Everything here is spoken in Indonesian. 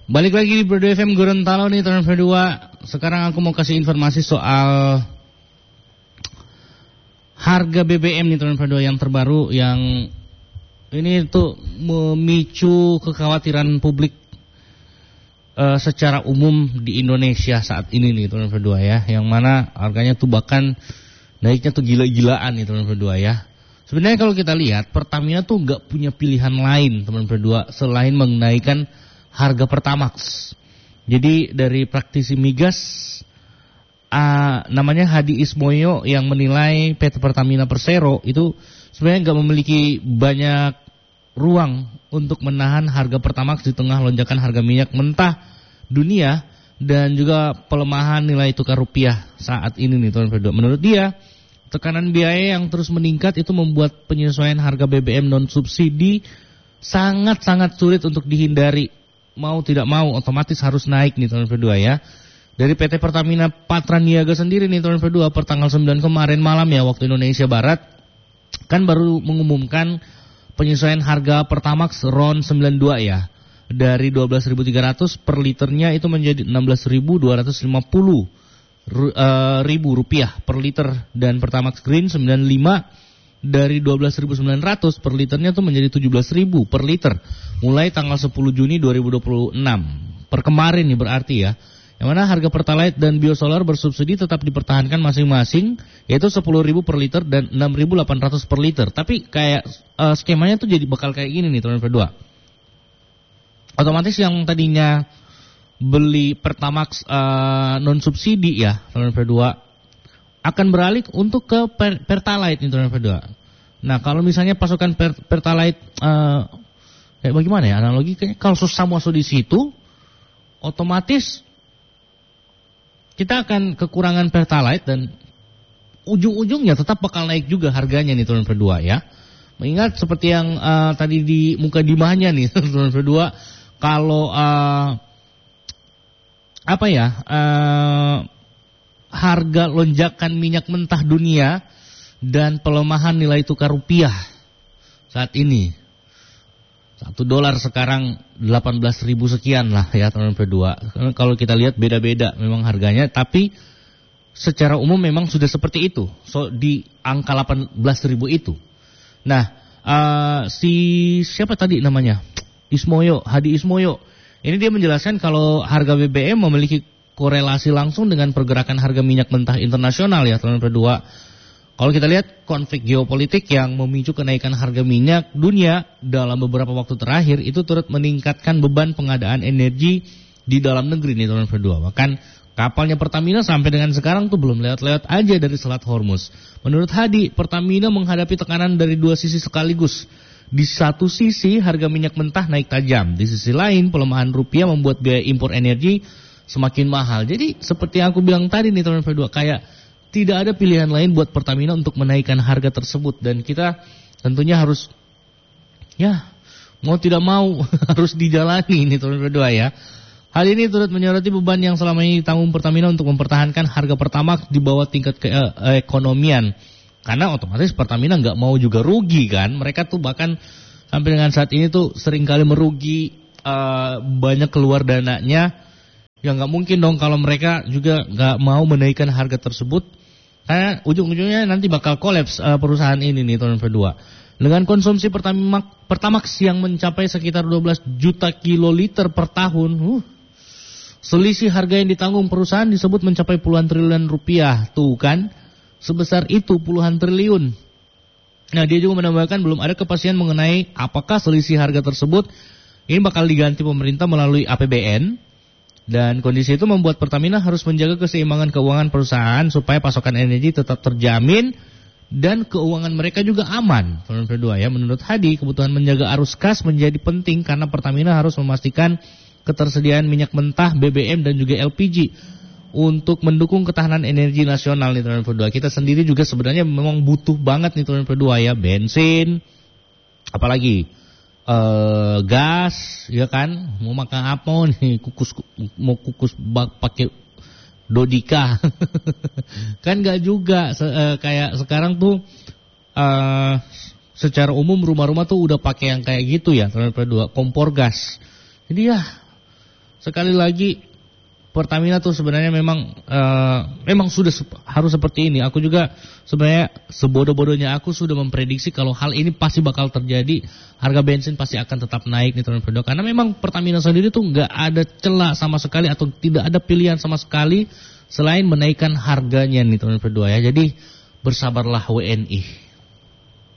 Balik lagi di Broadway FM Gorontalo nih teman berdua. Sekarang aku mau kasih informasi soal harga BBM nih teman berdua yang terbaru, yang ini tuh memicu kekhawatiran publik secara umum di Indonesia saat ini nih teman berdua ya. Yang mana harganya tuh bahkan naiknya tuh gila-gilaan nih teman berdua ya. Sebenarnya kalau kita lihat Pertamina tuh nggak punya pilihan lain teman berdua selain menaikkan harga Pertamax. Jadi dari praktisi migas namanya Hadi Ismoyo yang menilai PT Pertamina Persero itu sebenarnya nggak memiliki banyak ruang untuk menahan harga Pertamax di tengah lonjakan harga minyak mentah dunia dan juga pelemahan nilai tukar rupiah saat ini nih teman berdua. Menurut dia, tekanan biaya yang terus meningkat itu membuat penyesuaian harga BBM non subsidi sangat-sangat sulit untuk dihindari. Mau tidak mau otomatis harus naik nih tahun kedua ya. Dari PT Pertamina Patraniaga sendiri nih tahun kedua per tanggal 9 kemarin malam ya waktu Indonesia Barat kan baru mengumumkan penyesuaian harga Pertamax RON 92 ya. Dari 12.300 per liternya itu menjadi 16.250 ribu rupiah per liter, dan Pertamax Green 95 dari 12.900 per liternya tuh menjadi 17.000 per liter mulai tanggal 10 Juni 2026 per kemarin nih berarti ya. Yang mana harga Pertalite dan biosolar bersubsidi tetap dipertahankan masing-masing yaitu 10.000 per liter dan 6.800 per liter. Tapi kayak skemanya tuh jadi bakal kayak gini nih teman berdua. Otomatis yang tadinya beli Pertamax non subsidi ya teman berdua akan beralih untuk ke Pertalite nih teman berdua. Nah kalau misalnya pasokan Pertalite kayak bagaimana ya analogi, kayak kalau susah masuk di situ, otomatis kita akan kekurangan Pertalite dan ujung-ujungnya tetap bakal naik juga harganya nih teman berdua ya. Mengingat seperti yang tadi di muka dimahnya nih teman berdua, kalau harga lonjakan minyak mentah dunia dan pelemahan nilai tukar rupiah saat ini. $1 sekarang 18.000 sekian lah ya teman berdua. Kalau kita lihat beda-beda memang harganya, tapi secara umum memang sudah seperti itu. So di angka 18.000 itu. Nah, siapa tadi namanya? Hadi Ismoyo. Ini dia menjelaskan kalau harga BBM memiliki korelasi langsung dengan pergerakan harga minyak mentah internasional ya teman berdua. Kalau kita lihat konflik geopolitik yang memicu kenaikan harga minyak dunia dalam beberapa waktu terakhir itu turut meningkatkan beban pengadaan energi di dalam negeri nih teman berdua. Bahkan kapalnya Pertamina sampai dengan sekarang tuh belum lewat-lewat aja dari Selat Hormuz. Menurut Hadi, Pertamina menghadapi tekanan dari dua sisi sekaligus. Di satu sisi harga minyak mentah naik tajam, di sisi lain pelemahan rupiah membuat biaya impor energi semakin mahal. Jadi seperti yang aku bilang tadi nih teman berdua, kayak tidak ada pilihan lain buat Pertamina untuk menaikkan harga tersebut, dan kita tentunya harus ya mau tidak mau harus dijalani nih teman berdua ya. Hal ini turut menyoroti beban yang selama ini ditanggung Pertamina untuk mempertahankan harga Pertamax di bawah tingkat keekonomian. Karena otomatis Pertamina nggak mau juga rugi kan. Mereka tuh bahkan sampai dengan saat ini tuh seringkali merugi, banyak keluar dananya. Ya nggak mungkin dong kalau mereka juga nggak mau menaikkan harga tersebut. Karena ujung-ujungnya nanti bakal kolaps perusahaan ini nih tahun berdua. Dengan konsumsi Pertamax yang mencapai sekitar 12 juta kiloliter per tahun, selisih harga yang ditanggung perusahaan disebut mencapai puluhan triliun rupiah. Tuh kan, sebesar itu puluhan triliun. Nah dia juga menambahkan belum ada kepastian mengenai apakah selisih harga tersebut ini bakal diganti pemerintah melalui APBN. Dan kondisi itu membuat Pertamina harus menjaga keseimbangan keuangan perusahaan supaya pasokan energi tetap terjamin dan keuangan mereka juga aman. Tahun kedua ya, menurut Hadi kebutuhan menjaga arus kas menjadi penting karena Pertamina harus memastikan ketersediaan minyak mentah, BBM dan juga LPG untuk mendukung ketahanan energi nasional nih tahun kedua. Kita sendiri juga sebenarnya memang butuh banget nih tahun kedua ya, bensin, apalagi gas, ya kan? Mau makan apa nih? Kukus pakai Dodika. Kan enggak juga kayak sekarang tuh secara umum rumah-rumah tuh udah pakai yang kayak gitu ya, tahun kedua, kompor gas. Jadi ya sekali lagi Pertamina tuh sebenarnya memang sudah harus seperti ini. Aku juga sebenarnya sebodoh-bodohnya aku sudah memprediksi kalau hal ini pasti bakal terjadi. Harga bensin pasti akan tetap naik nih teman-teman berdua. Karena memang Pertamina sendiri tuh nggak ada celah sama sekali atau tidak ada pilihan sama sekali selain menaikkan harganya nih teman-teman berdua ya. Jadi bersabarlah WNI.